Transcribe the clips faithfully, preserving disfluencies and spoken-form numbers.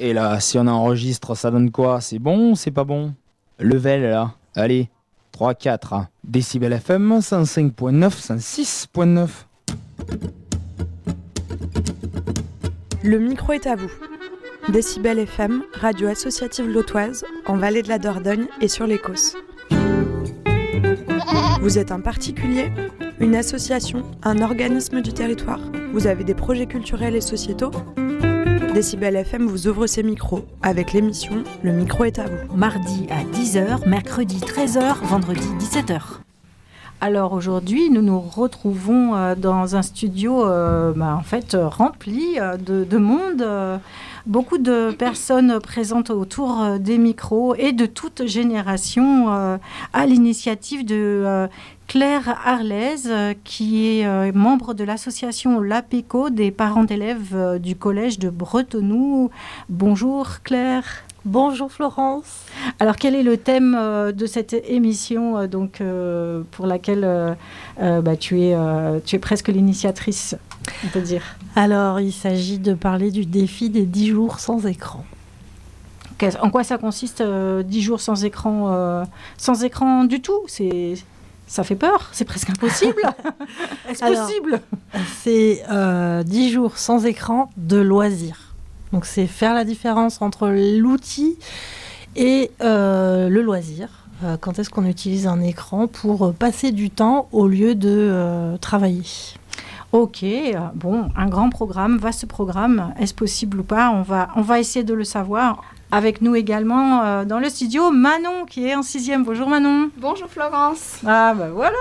Et là, si on enregistre, ça donne quoi? C'est bon ou c'est pas bon? Level, là. Allez, trois quatre. Décibel F M, cent cinq virgule neuf, cent six virgule neuf. Le micro est à vous. Décibel F M, radio associative lotoise, en Vallée de la Dordogne et sur les Causses. Vous êtes un particulier, une association, un organisme du territoire? Vous avez des projets culturels et sociétaux? Décibel F M vous ouvre ses micros avec l'émission Le micro est à vous. Mardi à dix heures, mercredi treize heures, vendredi dix-sept heures. Alors aujourd'hui, nous nous retrouvons euh, dans un studio euh, bah, en fait, euh, rempli euh, de, de monde. Euh, beaucoup de personnes présentes autour euh, des micros et de toute génération euh, à l'initiative de euh, Claire Arlaise, euh, qui est euh, membre de l'association l'APECO des parents d'élèves euh, du collège de Bretenoux. Bonjour Claire. Bonjour Florence. Alors quel est le thème euh, de cette émission euh, donc, euh, pour laquelle euh, euh, bah, tu, es, euh, tu es presque l'initiatrice, on peut dire? Alors il s'agit de parler du défi des dix jours sans écran. En quoi ça consiste, euh, dix jours sans écran euh, Sans écran du tout? C'est... Ça fait peur, c'est presque impossible. Est-ce Alors, possible? C'est euh, dix jours sans écran de loisirs. Donc c'est faire la différence entre l'outil et euh, le loisir. Euh, quand est-ce qu'on utilise un écran pour passer du temps au lieu de euh, travailler? Ok, bon, un grand programme, vaste programme. Est-ce possible ou pas? On va, on va essayer de le savoir. Avec nous également euh, dans le studio, Manon qui est en sixième. Bonjour Manon. Bonjour Florence. Ah ben voilà.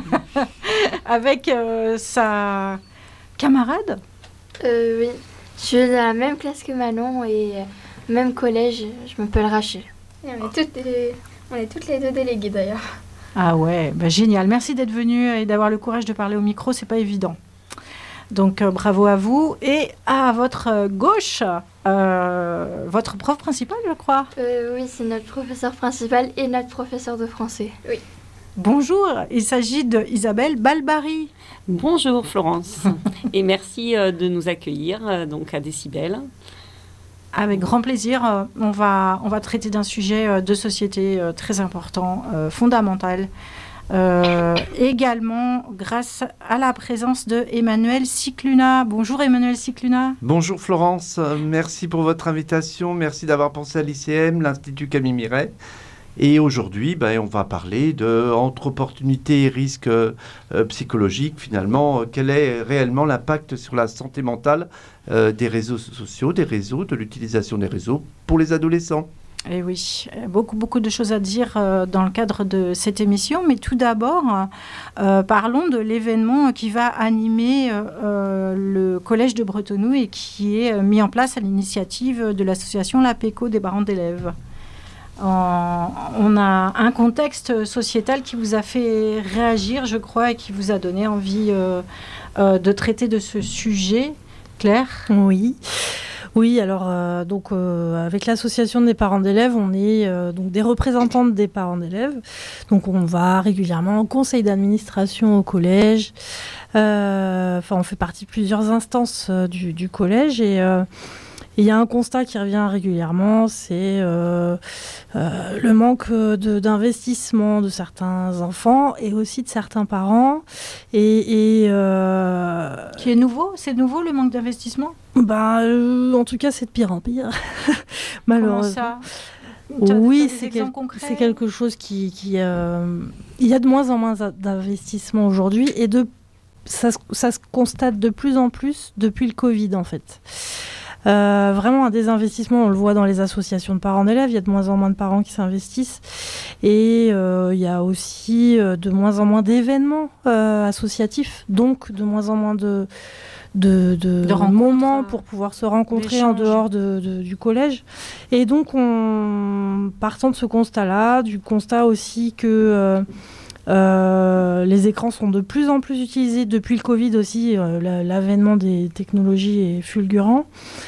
Avec euh, sa camarade. Euh, oui, je suis dans la même classe que Manon et euh, même collège, je m'appelle Rachel. Et on, est toutes les, on est toutes les deux déléguées d'ailleurs. Ah ouais, bah génial. Merci d'être venue et d'avoir le courage de parler au micro, c'est pas évident. Donc euh, bravo à vous. Et à votre euh, gauche, euh, votre prof principal, je crois. Euh, oui, c'est notre professeur principal et notre professeur de français. Oui. Bonjour, il s'agit d'Isabelle Balbari. Bonjour Florence et merci euh, de nous accueillir euh, donc à Décibel. Avec grand plaisir, euh, on, va, on va traiter d'un sujet euh, de société euh, très important, euh, fondamental. Euh, également grâce à la présence de Emmanuel Cicluna. Bonjour Emmanuel Cicluna. Bonjour Florence, merci pour votre invitation, merci d'avoir pensé à l'I C M, l'Institut Camille Miret. Et aujourd'hui, ben, on va parler de entre opportunités et risques euh, psychologiques. Finalement, euh, quel est réellement l'impact sur la santé mentale euh, des réseaux sociaux, des réseaux, de l'utilisation des réseaux pour les adolescents? Et oui, beaucoup, beaucoup de choses à dire euh, dans le cadre de cette émission. Mais tout d'abord, euh, parlons de l'événement qui va animer euh, le Collège de Bretenoux et qui est euh, mis en place à l'initiative de l'association l'APECO des parents d'élèves. Euh, on a un contexte sociétal qui vous a fait réagir, je crois, et qui vous a donné envie euh, euh, de traiter de ce sujet. Claire? Oui. Oui, alors euh, donc euh, avec l'association des parents d'élèves, on est euh, donc des représentantes des parents d'élèves. Donc on va régulièrement au conseil d'administration au collège. Euh, enfin, on fait partie de plusieurs instances euh, du, du collège et euh, il y a un constat qui revient régulièrement, c'est euh, euh, le manque de, d'investissement de certains enfants et aussi de certains parents. Et, et euh, qui est nouveau? C'est nouveau le manque d'investissement? Bah, euh, en tout cas, c'est de pire en pire. Malheureusement. Comment ça? Oui, c'est, quel- c'est quelque chose qui... qui euh, il y a de moins en moins d'investissement aujourd'hui et de, ça, ça se constate de plus en plus depuis le Covid, en fait. Euh, vraiment un désinvestissement, on le voit dans les associations de parents d'élèves, il y a de moins en moins de parents qui s'investissent et euh, il y a aussi euh, de moins en moins d'événements euh, associatifs, donc de moins en moins de, de, de, de moments pour pouvoir se rencontrer d'échange en dehors de, de, du collège. Et donc, on, partant de ce constat-là, du constat aussi que euh, euh, les écrans sont de plus en plus utilisés depuis le Covid aussi, euh, l'avènement des technologies est fulgurant.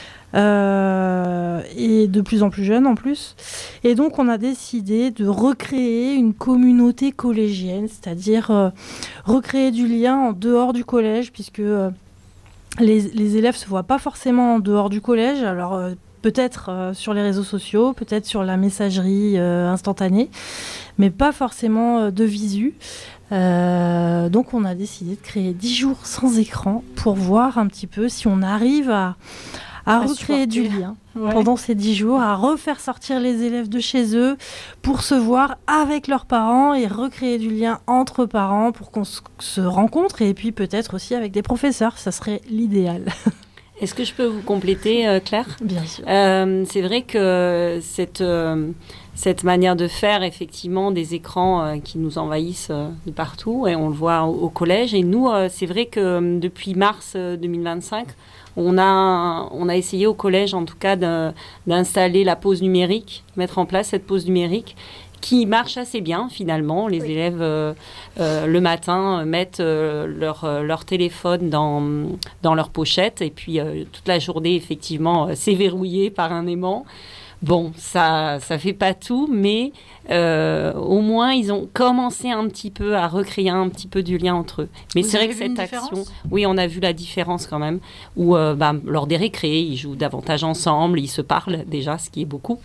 Euh, et de plus en plus jeunes en plus. Et donc on a décidé de recréer une communauté collégienne, c'est-à-dire euh, recréer du lien en dehors du collège, puisque euh, les, les élèves ne se voient pas forcément en dehors du collège. Alors euh, peut-être euh, sur les réseaux sociaux, peut-être sur la messagerie euh, instantanée, mais pas forcément euh, de visu. Euh, donc on a décidé de créer dix jours sans écran pour voir un petit peu si on arrive à, à, à recréer du lien ouais. pendant ces dix jours, à refaire sortir les élèves de chez eux pour se voir avec leurs parents et recréer du lien entre parents pour qu'on se rencontre et puis peut-être aussi avec des professeurs, ça serait l'idéal. Est-ce que je peux vous compléter, euh, Claire ? Bien sûr. Euh, c'est vrai que cette, euh, cette manière de faire, effectivement, des écrans euh, qui nous envahissent euh, de partout, et on le voit au, au collège. Et nous, euh, c'est vrai que euh, depuis mars euh, deux mille vingt-cinq, on a, on a essayé au collège, en tout cas, de, d'installer la pause numérique, mettre en place cette pause numérique, qui marche assez bien finalement. Les oui. élèves, euh, euh, le matin, euh, mettent euh, leur, euh, leur téléphone dans, dans leur pochette et puis euh, toute la journée, effectivement, euh, c'est verrouillé par un aimant. Bon, ça ça fait pas tout, mais euh, au moins, ils ont commencé un petit peu à recréer un petit peu du lien entre eux. Mais Vous c'est vrai avez que vu cette une action... différence ? Oui, on a vu la différence quand même, où euh, bah, lors des récrés, ils jouent davantage ensemble, ils se parlent déjà, ce qui est beaucoup.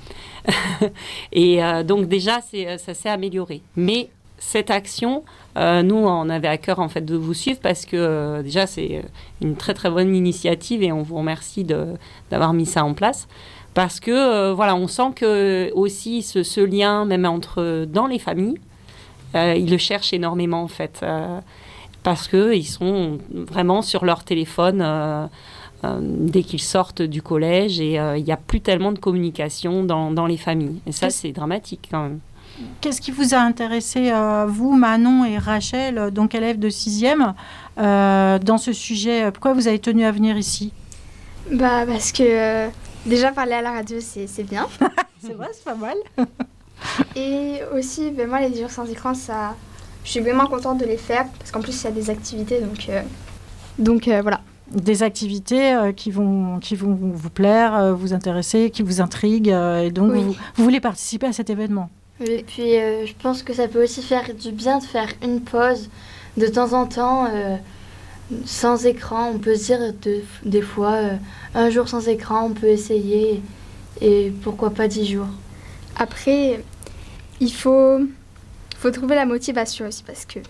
Et euh, donc déjà, c'est, ça s'est amélioré. Mais cette action, euh, nous, on avait à cœur en fait de vous suivre parce que euh, déjà, c'est une très très bonne initiative et on vous remercie de, d'avoir mis ça en place. Parce que, euh, voilà, on sent que aussi ce, ce lien, même entre, dans les familles, euh, ils le cherchent énormément, en fait. Euh, parce qu'ils sont vraiment sur leur téléphone euh, euh, dès qu'ils sortent du collège. Et il euh, n'y a plus tellement de communication dans, dans les familles. Et ça, Qu'est-ce... c'est dramatique, quand même. Qu'est-ce qui vous a intéressé, euh, vous, Manon et Rachel, donc élèves de sixième, euh, dans ce sujet ? Pourquoi vous avez tenu à venir ici ? Bah, parce que... Euh... Déjà, parler à la radio, c'est, c'est bien. C'est vrai, c'est pas mal. Et aussi, ben, moi, les dix jours sans écran, ça, je suis vraiment contente de les faire, parce qu'en plus, il y a des activités, donc, euh, donc euh, voilà. Des activités euh, qui, vont, qui vont vous plaire, euh, vous intéresser, qui vous intriguent, euh, et donc oui. vous, vous voulez participer à cet événement. Et puis, euh, je pense que ça peut aussi faire du bien de faire une pause de temps en temps, euh, sans écran. On peut se dire de, des fois, euh, un jour sans écran, on peut essayer, et pourquoi pas dix jours. Après, il faut, faut trouver la motivation aussi, parce que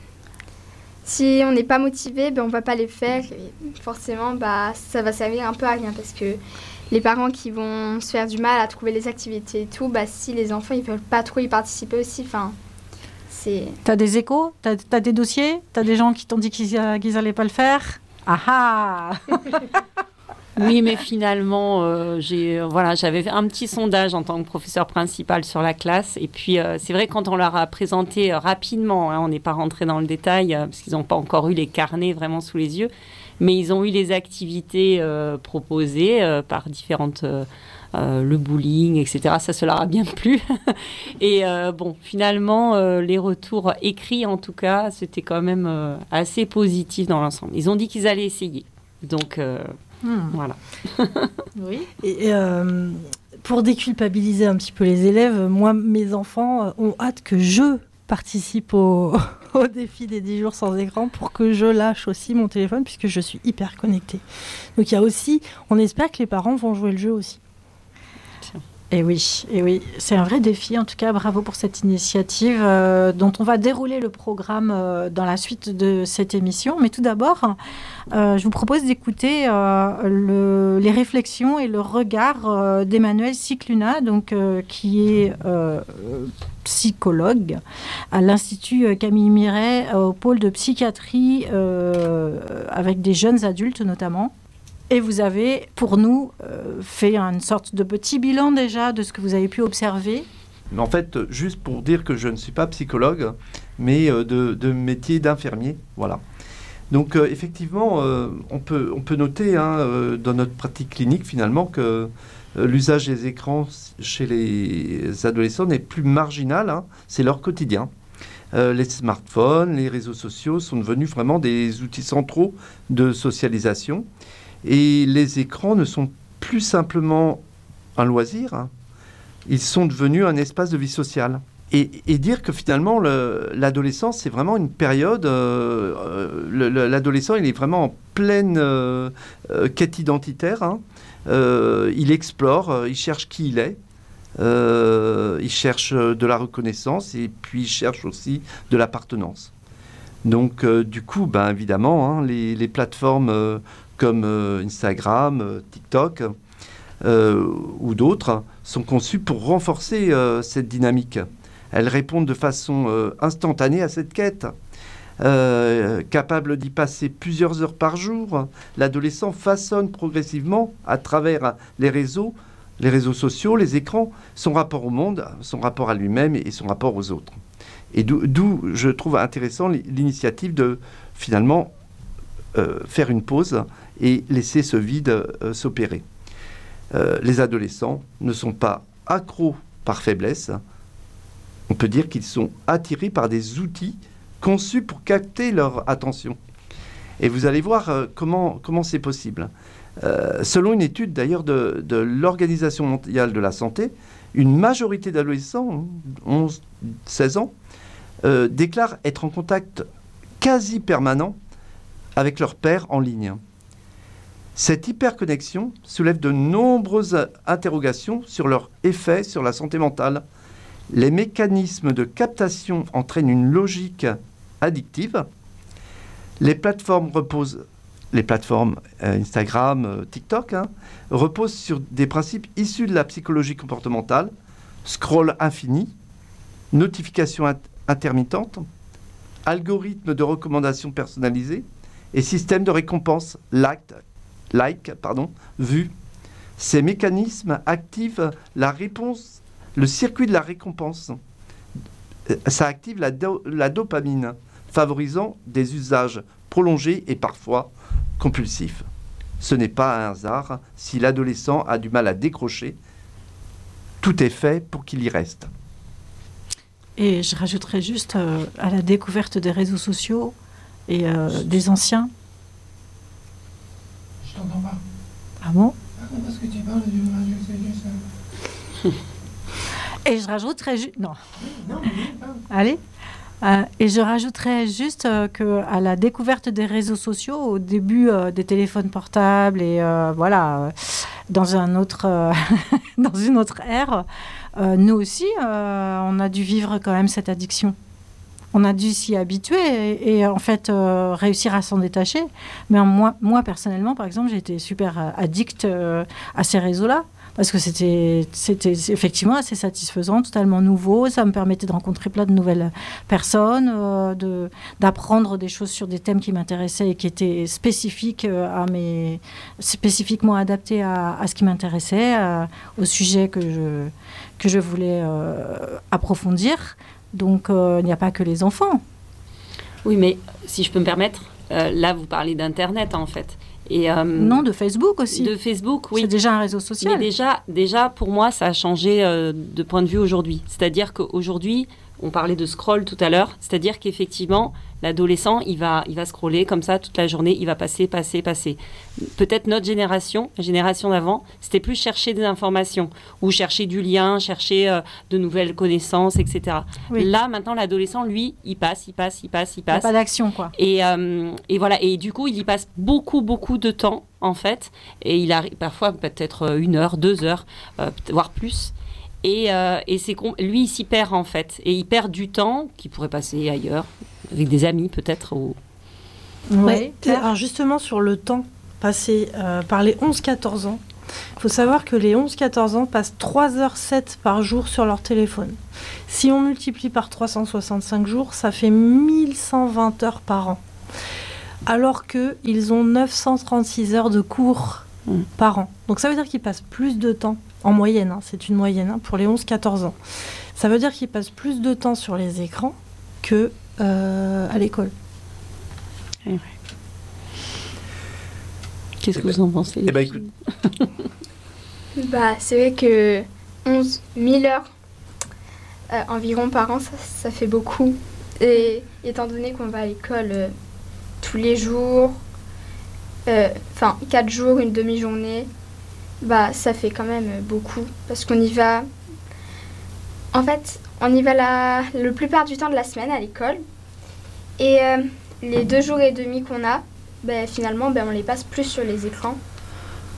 si on n'est pas motivé, ben on ne va pas les faire, et forcément, bah, ça va servir un peu à rien, parce que les parents qui vont se faire du mal à trouver les activités et tout, bah, si les enfants ne veulent pas trop y participer aussi, enfin... C'est... T'as des échos ? T'as, t'as des dossiers ? T'as des gens qui t'ont dit qu'ils n'allaient pas le faire ? Ah ah. Oui, mais finalement, euh, j'ai, voilà, j'avais fait un petit sondage en tant que professeur principal sur la classe. Et puis, euh, c'est vrai, quand on leur a présenté euh, rapidement, hein, on n'est pas rentré dans le détail, euh, parce qu'ils n'ont pas encore eu les carnets vraiment sous les yeux, mais ils ont eu les activités euh, proposées euh, par différentes... Euh, Euh, le bowling, et cetera. Ça, ça leur a bien plu. Et euh, bon, finalement, euh, les retours écrits, en tout cas, c'était quand même euh, assez positif dans l'ensemble. Ils ont dit qu'ils allaient essayer. Donc, euh, hmm. voilà. Oui. Et euh, pour déculpabiliser un petit peu les élèves, moi, mes enfants ont hâte que je participe au, au défi des dix jours sans écran pour que je lâche aussi mon téléphone puisque je suis hyper connectée. Donc, il y a aussi... On espère que les parents vont jouer le jeu aussi. Et oui, et oui, c'est un vrai défi. En tout cas, bravo pour cette initiative euh, dont on va dérouler le programme euh, dans la suite de cette émission. Mais tout d'abord, euh, je vous propose d'écouter euh, le, les réflexions et le regard euh, d'Emmanuel Cicluna, donc, euh, qui est euh, psychologue à l'Institut Camille Miret, au pôle de psychiatrie euh, avec des jeunes adultes notamment. Et vous avez, pour nous, euh, fait une sorte de petit bilan déjà de ce que vous avez pu observer. En fait, juste pour dire que je ne suis pas psychologue, mais euh, de, de métier d'infirmier, voilà. Donc euh, effectivement, euh, on, peut, on peut noter hein, euh, dans notre pratique clinique finalement que euh, l'usage des écrans chez les adolescents n'est plus marginal, hein, c'est leur quotidien. Euh, les smartphones, les réseaux sociaux sont devenus vraiment des outils centraux de socialisation. Et les écrans ne sont plus simplement un loisir, hein. Ils sont devenus un espace de vie sociale. Et, et dire que finalement, le, l'adolescence, c'est vraiment une période... Euh, le, le, l'adolescent, il est vraiment en pleine euh, euh, quête identitaire, hein. euh, il explore, euh, il cherche qui il est, euh, il cherche de la reconnaissance et puis il cherche aussi de l'appartenance. Donc euh, du coup, ben, évidemment, hein, les, les plateformes euh, comme euh, Instagram, euh, TikTok euh, ou d'autres sont conçues pour renforcer euh, cette dynamique. Elles répondent de façon euh, instantanée à cette quête. Euh, capable d'y passer plusieurs heures par jour, l'adolescent façonne progressivement à travers les réseaux, les réseaux sociaux, les écrans, son rapport au monde, son rapport à lui-même et son rapport aux autres. Et d'où, d'où je trouve intéressant l'initiative de finalement euh, faire une pause et laisser ce vide euh, s'opérer. Euh, les adolescents ne sont pas accros par faiblesse. On peut dire qu'ils sont attirés par des outils conçus pour capter leur attention. Et vous allez voir euh, comment, comment c'est possible. Euh, selon une étude d'ailleurs de, de l'Organisation mondiale de la santé, une majorité d'adolescents, onze seize ans, euh, déclarent être en contact quasi permanent avec leur père en ligne. Cette hyperconnexion soulève de nombreuses interrogations sur leur effet sur la santé mentale. Les mécanismes de captation entraînent une logique addictive. Les plateformes reposent, les plateformes euh, Instagram, euh, TikTok, hein, reposent sur des principes issus de la psychologie comportementale, scroll infini, notifications int- intermittentes, algorithmes de recommandation personnalisés et systèmes de récompense like, like pardon, vue. Ces mécanismes activent la réponse, le circuit de la récompense. Ça active la, do- la dopamine, favorisant des usages prolongés et parfois compulsifs. Ce n'est pas un hasard si l'adolescent a du mal à décrocher. Tout est fait pour qu'il y reste. Et je rajouterais juste euh, à la découverte des réseaux sociaux et euh, des anciens. Je t'entends pas. Ah bon? Ah non, parce que tu parles du radio, c'est juste ça. Et je rajouterais juste... Non. Non, mais pas. Allez. Euh, et je rajouterais juste euh, qu'à la découverte des réseaux sociaux, au début euh, des téléphones portables et euh, voilà, euh, dans, un autre, euh, dans une autre ère, euh, nous aussi, euh, on a dû vivre quand même cette addiction. On a dû s'y habituer et, et en fait euh, réussir à s'en détacher. Mais moi, moi, personnellement, par exemple, j'ai été super euh, addict euh, à ces réseaux-là. Parce que c'était, c'était effectivement assez satisfaisant, totalement nouveau. Ça me permettait de rencontrer plein de nouvelles personnes, euh, de, d'apprendre des choses sur des thèmes qui m'intéressaient et qui étaient spécifiques à mes, spécifiquement adaptés à, à ce qui m'intéressait, à, au sujet que je, que je voulais euh, approfondir. Donc, euh, il n'y a pas que les enfants. Oui, mais si je peux me permettre, euh, là, vous parlez d'Internet, en fait. Et, euh, non, de Facebook aussi. De Facebook, oui. C'est déjà un réseau social. Mais déjà, déjà pour moi, ça a changé euh, de point de vue aujourd'hui. C'est-à-dire qu'aujourd'hui, on parlait de scroll tout à l'heure, c'est-à-dire qu'effectivement, l'adolescent, il va, il va scroller comme ça toute la journée, il va passer, passer, passer. Peut-être notre génération, la génération d'avant, c'était plus chercher des informations ou chercher du lien, chercher euh, de nouvelles connaissances, et cetera. Oui. Là, maintenant, l'adolescent, lui, il passe, il passe, il passe, il passe. Il n'y a pas d'action, quoi. Et, euh, et voilà, et du coup, il y passe beaucoup, beaucoup de temps, en fait, et il arrive parfois peut-être une heure, deux heures, euh, voire plus. Et, euh, et c'est lui, il s'y perd en fait. Et il perd du temps qu'il pourrait passer ailleurs, avec des amis peut-être. Ou... Oui. Alors justement, sur le temps passé euh, par les onze quatorze ans, il faut savoir que les onze quatorze ans passent trois heures sept par jour sur leur téléphone. Si on multiplie par trois cent soixante-cinq jours, ça fait mille cent vingt heures par an. Alors qu'ils ont neuf cent trente-six heures de cours mmh. par an. Donc ça veut dire qu'ils passent plus de temps. En moyenne, hein, c'est une moyenne hein, pour les onze quatorze ans. Ça veut dire qu'ils passent plus de temps sur les écrans que euh, à l'école. Eh ouais. Qu'est-ce eh que ben, vous en pensez eh ben, écoute. bah, c'est vrai que onze mille heures euh, environ par an, ça, ça fait beaucoup. Et étant donné qu'on va à l'école euh, tous les jours, enfin euh, quatre jours, une demi-journée, bah ça fait quand même beaucoup parce qu'on y va en fait on y va la le plupart du temps de la semaine à l'école et euh, les deux jours et demi qu'on a bah, finalement bah, on les passe plus sur les écrans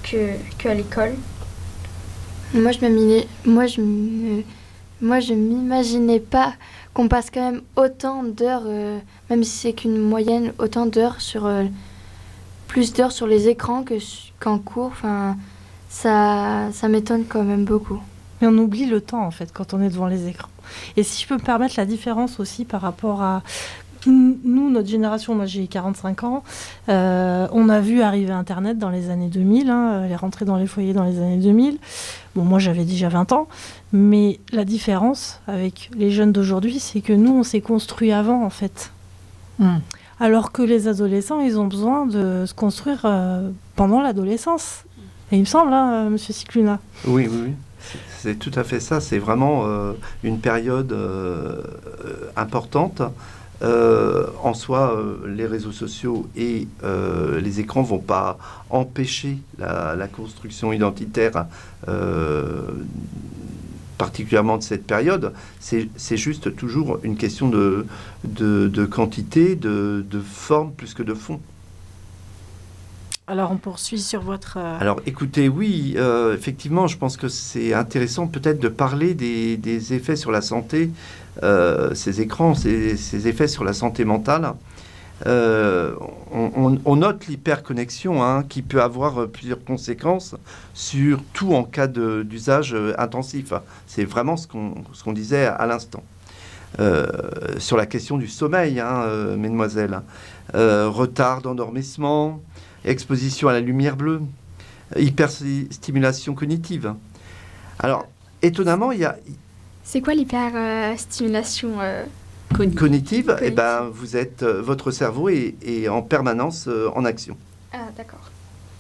que, qu'à l'école. Moi, je m'imaginais, moi, je me, moi, je m'imaginais pas qu'on passe quand même autant d'heures, euh, même si c'est qu'une moyenne, autant d'heures sur euh, plus d'heures sur les écrans que qu'en cours. Enfin, ça, ça m'étonne quand même beaucoup. Mais on oublie le temps, en fait, quand on est devant les écrans. Et si je peux me permettre la différence aussi par rapport à... Nous, notre génération, moi j'ai quarante-cinq ans, euh, on a vu arriver Internet dans les années deux mille, hein, elle est rentrée dans les foyers dans les années deux mille. Bon, moi j'avais déjà vingt ans, mais la différence avec les jeunes d'aujourd'hui, c'est que nous, on s'est construit avant, en fait. Mm. Alors que les adolescents, ils ont besoin de se construire euh, pendant l'adolescence. Et il me semble, hein, euh, monsieur Cicluna. Oui, oui, oui. C'est tout à fait ça. C'est vraiment euh, une période euh, importante. Euh, en soi, euh, les réseaux sociaux et euh, les écrans ne vont pas empêcher la, la construction identitaire, euh, particulièrement de cette période. C'est, c'est juste toujours une question de, de, de quantité, de, de forme plus que de fond. Alors, on poursuit sur votre... Euh... Alors, écoutez, oui, euh, effectivement, je pense que c'est intéressant peut-être de parler des, des effets sur la santé, euh, ces écrans, ces, ces effets sur la santé mentale. Euh, on, on, on note l'hyperconnexion hein, qui peut avoir plusieurs conséquences, surtout en cas de, d'usage intensif. C'est vraiment ce qu'on, ce qu'on disait à l'instant. Euh, sur la question du sommeil, hein, euh, mesdemoiselles. Euh, retard d'endormissement, exposition à la lumière bleue, hyperstimulation cognitive. Alors, étonnamment, il y a... C'est quoi l'hyperstimulation euh, cognitive, cognitive eh ben, vous êtes, euh, votre cerveau est, est en permanence euh, en action. Ah, d'accord.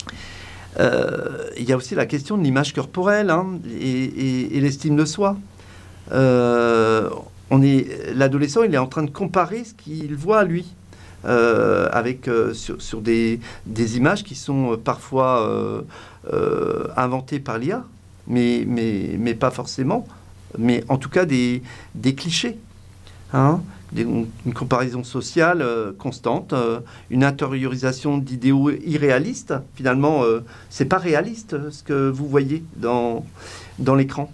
Euh, il y a aussi la question de l'image corporelle hein, et, et, et l'estime de soi. Euh, on est, l'adolescent, il est en train de comparer ce qu'il voit lui. Euh, avec, euh, sur, sur des, des images qui sont euh, parfois euh, euh, inventées par l'I A, mais, mais, mais pas forcément, mais en tout cas des, des clichés, hein, des, une comparaison sociale euh, constante, euh, une intériorisation d'idéaux irréalistes. Finalement, euh, c'est pas réaliste ce que vous voyez dans, dans l'écran.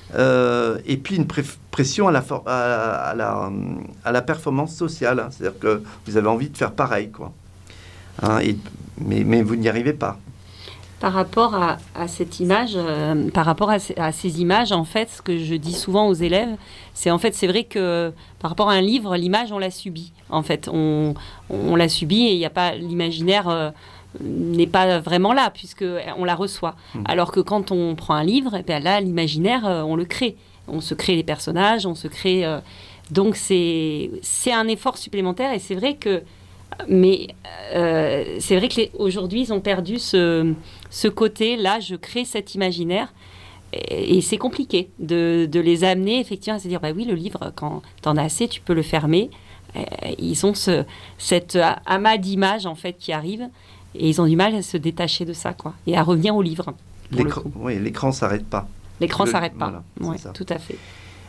Euh, et puis une pré- pression à la, for- à, à, la, à la performance sociale, hein. C'est-à-dire que vous avez envie de faire pareil, quoi. Hein, et, mais, mais vous n'y arrivez pas. Par rapport à, à cette image, euh, par rapport à, à ces images, en fait, ce que je dis souvent aux élèves, c'est en fait, c'est vrai que par rapport à un livre, l'image, on l'a subie. En fait, on, on l'a subie et il n'y a pas l'imaginaire... Euh, n'est pas vraiment là puisqu'on la reçoit. Mmh. Alors que quand on prend un livre, et bien là, l'imaginaire, euh, on le crée. On se crée les personnages, on se crée... Euh, donc, c'est, c'est un effort supplémentaire et c'est vrai que... Mais euh, c'est vrai qu'aujourd'hui, ils ont perdu ce, ce côté-là, je crée cet imaginaire. Et, et c'est compliqué de, de les amener effectivement à se dire, bah oui, le livre, quand t'en as assez, tu peux le fermer. Et, ils ont ce, cet amas d'images, en fait, qui arrive. Et ils ont du mal à se détacher de ça, quoi, et à revenir au livre. L'écran, oui, l'écran ne s'arrête pas. L'écran ne s'arrête voilà, pas, oui, tout à fait.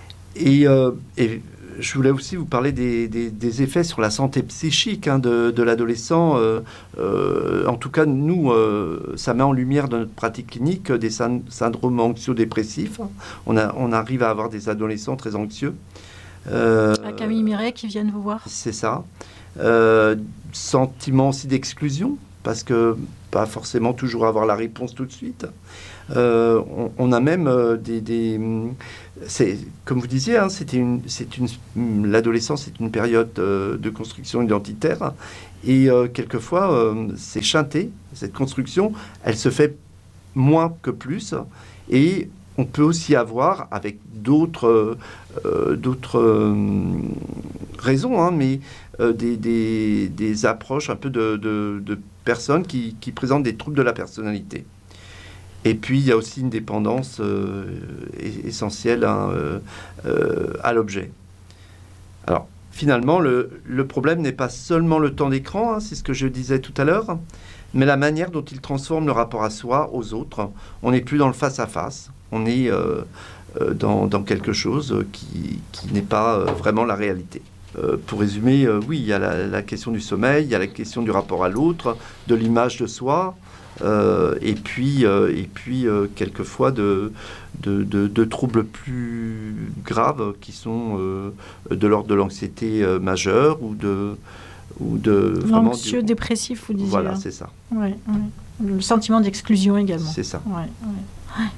Et, euh, et je voulais aussi vous parler des, des, des effets sur la santé psychique hein, de, de l'adolescent. Euh, euh, en tout cas, nous, euh, ça met en lumière dans notre pratique clinique des syn- syndromes anxio-dépressifs. On, a, on arrive à avoir des adolescents très anxieux. Euh, à Camille Miret qui viennent vous voir. C'est ça. Euh, sentiment aussi d'exclusion, parce que pas forcément toujours avoir la réponse tout de suite. Euh, on, on a même euh, des, des c'est, comme vous disiez, hein, c'était une, c'est une, l'adolescence c'est une période euh, de construction identitaire et euh, quelquefois euh, c'est chanté, cette construction, elle se fait moins que plus et on peut aussi avoir avec d'autres, euh, d'autres euh, raisons, hein, mais euh, des, des, des approches un peu de, de, de personnes qui, qui présentent des troubles de la personnalité. Et puis, il y a aussi une dépendance euh, essentielle hein, euh, euh, à l'objet. Alors, finalement, le, le problème n'est pas seulement le temps d'écran, hein, c'est ce que je disais tout à l'heure, mais la manière dont il transforme le rapport à soi, aux autres. On n'est plus dans le face-à-face, on est euh, euh, dans, dans quelque chose qui, qui n'est pas euh, vraiment la réalité. Euh, pour résumer, euh, oui, il y a la, la question du sommeil, il y a la question du rapport à l'autre, de l'image de soi, euh, et puis, euh, et puis euh, quelquefois de, de, de, de troubles plus graves qui sont euh, de l'ordre de l'anxiété euh, majeure ou de... Ou de vraiment anxieux, du... dépressif, vous disiez. Voilà, hein. c'est ça. Ouais, ouais. Le sentiment d'exclusion également. C'est ça. Ouais, ouais. Ouais.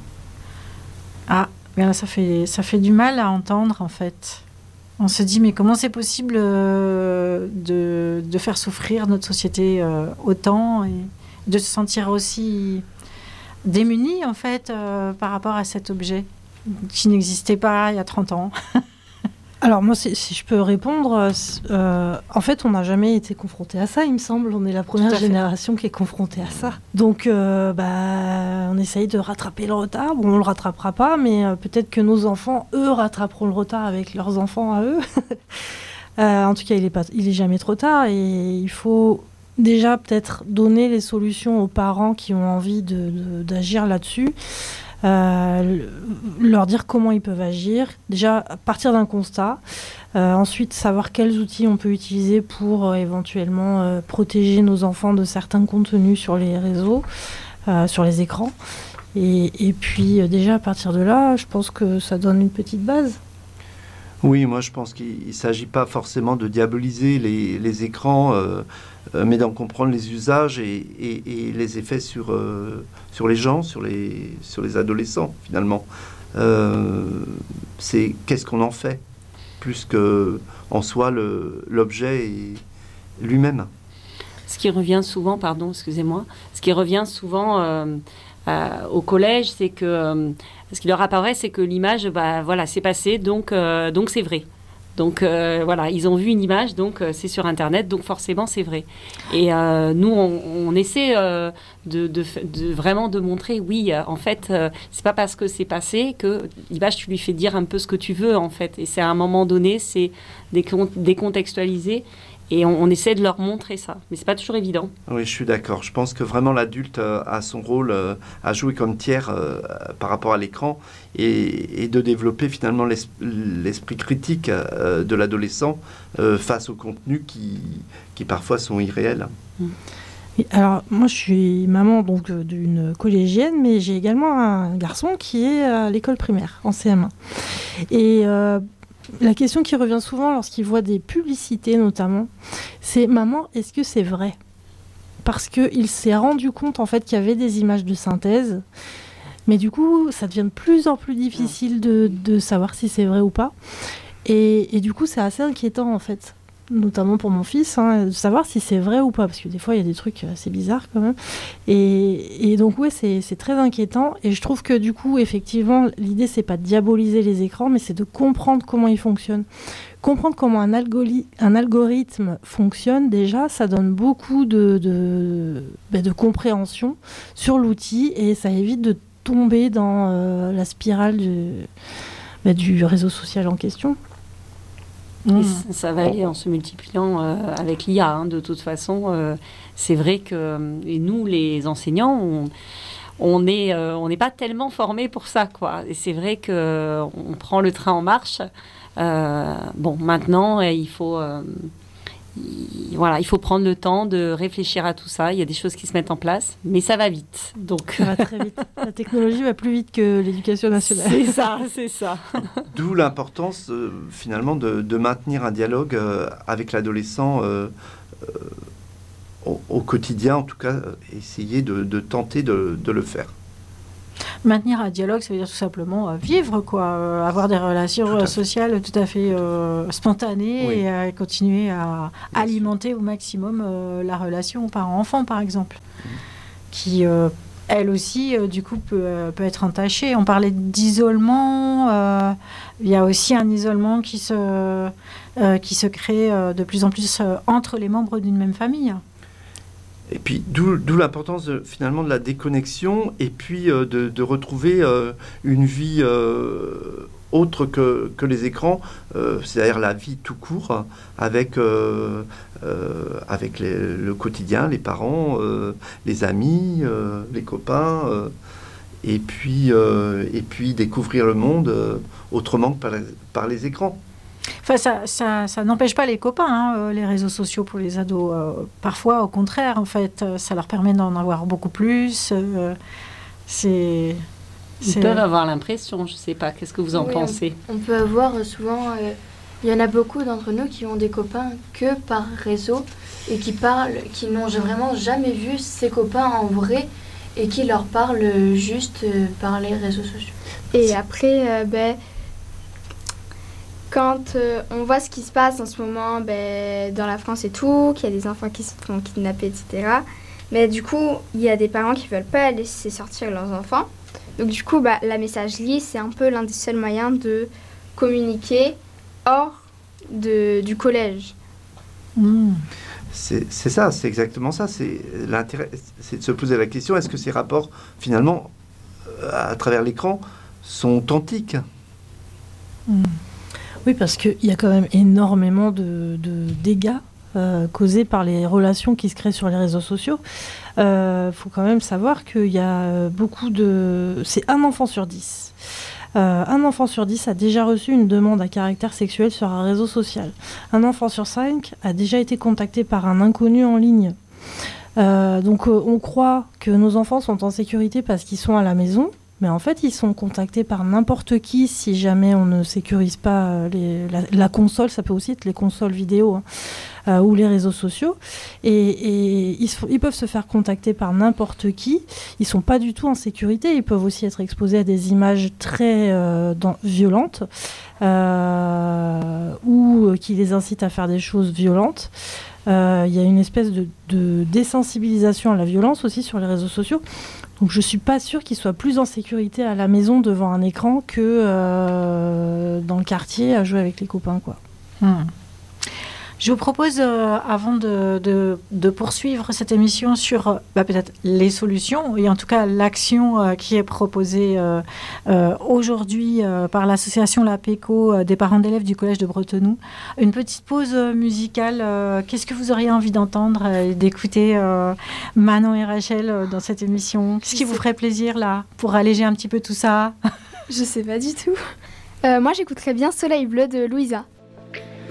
Ah, mais là, ça fait, ça fait du mal à entendre, en fait. On se dit, mais comment c'est possible euh, de, de faire souffrir notre société euh, autant et de se sentir aussi démuni, en fait, euh, par rapport à cet objet qui n'existait pas il y a trente ans. Alors moi, si, si je peux répondre, euh, en fait, on n'a jamais été confronté à ça, il me semble. On est la première génération qui est confrontée à ça. Donc, euh, bah, on essaye de rattraper le retard. Bon, on le rattrapera pas, mais euh, peut-être que nos enfants, eux, rattraperont le retard avec leurs enfants à eux. euh, en tout cas, il est pas, il est jamais trop tard, et il faut déjà peut-être donner les solutions aux parents qui ont envie de, de, d'agir là-dessus. Euh, leur dire comment ils peuvent agir, déjà à partir d'un constat, euh, ensuite savoir quels outils on peut utiliser pour euh, éventuellement euh, protéger nos enfants de certains contenus sur les réseaux, euh, sur les écrans, et, et puis euh, déjà à partir de là, je pense que ça donne une petite base. Oui, moi je pense qu'il ne s'agit pas forcément de diaboliser les, les écrans, euh, euh, mais d'en comprendre les usages et, et, et les effets sur, euh, sur les gens, sur les, sur les adolescents finalement. Euh, c'est qu'est-ce qu'on en fait, plus qu'en soi le, l'objet et lui-même. Ce qui revient souvent, pardon, excusez-moi, ce qui revient souvent euh, euh, au collège, c'est que... Euh, ce qui leur apparaît, c'est que l'image, bah, voilà, c'est passé, donc, euh, donc c'est vrai. Donc euh, voilà, ils ont vu une image, donc euh, c'est sur Internet, donc forcément c'est vrai. Et euh, nous, on, on essaie euh, de, de, de vraiment de montrer, oui, euh, en fait, euh, c'est pas parce que c'est passé que l'image, tu lui fais dire un peu ce que tu veux, en fait. Et c'est à un moment donné, c'est décont- décontextualisé. Et on, on essaie de leur montrer ça. Mais c'est pas toujours évident. Oui, je suis d'accord. Je pense que vraiment l'adulte euh, a son rôle euh, à jouer comme tiers euh, par rapport à l'écran et, et de développer finalement l'es- l'esprit critique euh, de l'adolescent euh, face aux contenus qui, qui parfois sont irréels. Mmh. Et alors, moi, je suis maman donc, d'une collégienne, mais j'ai également un garçon qui est à l'école primaire, en C M un. Et... Euh, la question qui revient souvent lorsqu'il voit des publicités notamment, c'est « Maman, est-ce que c'est vrai ?» Parce qu'il s'est rendu compte en fait qu'il y avait des images de synthèse, mais du coup, ça devient de plus en plus difficile de, de savoir si c'est vrai ou pas. Et, et du coup, c'est assez inquiétant en fait, notamment pour mon fils, hein, de savoir si c'est vrai ou pas, parce que des fois, il y a des trucs assez bizarres quand même. Et, et donc, ouais, c'est, c'est très inquiétant. Et je trouve que du coup, effectivement, l'idée, c'est pas de diaboliser les écrans, mais c'est de comprendre comment ils fonctionnent. Comprendre comment un, algori- un algorithme fonctionne, déjà, ça donne beaucoup de, de, bah, de compréhension sur l'outil, et ça évite de tomber dans euh, la spirale du, bah, du réseau social en question. Mmh. Et ça, ça va aller en se multipliant euh, avec l'I A. Hein, de toute façon, euh, c'est vrai que et nous, les enseignants, on on est, euh, on n'est pas tellement formés pour ça, quoi. Et c'est vrai que euh, on prend le train en marche. Euh, bon, maintenant, il faut, euh, il, voilà, il faut prendre le temps de réfléchir à tout ça. Il y a des choses qui se mettent en place, mais ça va vite. Donc, ça va très vite. La technologie va plus vite que l'éducation nationale. C'est ça, c'est ça. D'où l'importance, euh, finalement, de, de maintenir un dialogue euh, avec l'adolescent euh, euh, au, au quotidien, en tout cas, euh, essayer de, de tenter de, de le faire. Maintenir un dialogue, ça veut dire tout simplement euh, vivre, quoi, euh, avoir des relations euh, sociales tout à fait euh, spontanées, oui. Et euh, continuer à Bien alimenter sûr. Au maximum euh, la relation parent-enfant, par exemple, mmh. qui, euh, elle aussi, euh, du coup, peut, euh, peut être entachée. On parlait d'isolement, euh, il y a aussi un isolement qui se, euh, qui se crée euh, de plus en plus euh, entre les membres d'une même famille. Et puis, d'où, d'où l'importance de, finalement de la déconnexion et puis euh, de, de retrouver euh, une vie euh, autre que, que les écrans, euh, c'est-à-dire la vie tout court, avec, euh, euh, avec les, le quotidien, les parents, euh, les amis, euh, les copains, euh, et, puis, euh, et puis découvrir le monde euh, autrement que par les, par les écrans. Enfin, ça, ça, ça n'empêche pas les copains, hein, les réseaux sociaux pour les ados. Euh, parfois, au contraire, en fait, ça leur permet d'en avoir beaucoup plus. Euh, c'est, Ils c'est... peuvent avoir l'impression, je ne sais pas, qu'est-ce que vous en Oui, pensez? On, on peut avoir euh, souvent, euh, il y en a beaucoup d'entre nous qui ont des copains que par réseau et qui parlent, qui n'ont vraiment jamais vu ses copains en vrai et qui leur parlent juste euh, par les réseaux sociaux. Et après, euh, ben, quand euh, on voit ce qui se passe en ce moment ben, dans la France et tout, qu'il y a des enfants qui se font kidnapper, et cetera. Mais du coup, il y a des parents qui ne veulent pas laisser sortir leurs enfants. Donc du coup, bah, la messagerie, c'est un peu l'un des seuls moyens de communiquer hors de, du collège. Mmh. C'est, c'est ça, c'est exactement ça. C'est, l'intérêt, c'est de se poser la question, est-ce que ces rapports, finalement, euh, à travers l'écran, sont authentiques? Mmh. Oui, parce qu'il y a quand même énormément de, de dégâts euh, causés par les relations qui se créent sur les réseaux sociaux. Il euh, faut quand même savoir qu'il y a beaucoup de... C'est un enfant sur dix. Euh, un enfant sur dix a déjà reçu une demande à caractère sexuel sur un réseau social. Un enfant sur cinq a déjà été contacté par un inconnu en ligne. Euh, donc euh, on croit que nos enfants sont en sécurité parce qu'ils sont à la maison, mais en fait ils sont contactés par n'importe qui si jamais on ne sécurise pas les, la, la console, ça peut aussi être les consoles vidéo, hein, euh, ou les réseaux sociaux, et, et ils, ils peuvent se faire contacter par n'importe qui, ils sont pas du tout en sécurité, ils peuvent aussi être exposés à des images très euh, dans, violentes, euh, ou qui les incitent à faire des choses violentes. Il euh, y a une espèce de, de désensibilisation à la violence aussi sur les réseaux sociaux. Donc je ne suis pas sûre qu'ils soient plus en sécurité à la maison devant un écran que euh, dans le quartier à jouer avec les copains, quoi. Hmm. Je vous propose, euh, avant de, de, de poursuivre cette émission sur euh, bah, peut-être les solutions, et en tout cas l'action euh, qui est proposée euh, euh, aujourd'hui euh, par l'association La Péco euh, des parents d'élèves du collège de Bretenoux, une petite pause euh, musicale. Euh, qu'est-ce que vous auriez envie d'entendre euh, et d'écouter euh, Manon et Rachel euh, dans cette émission? Qu'est-ce qui vous ferait plaisir là, pour alléger un petit peu tout ça? Je sais pas du tout. Euh, moi, j'écouterais bien Soleil bleu de Louisa.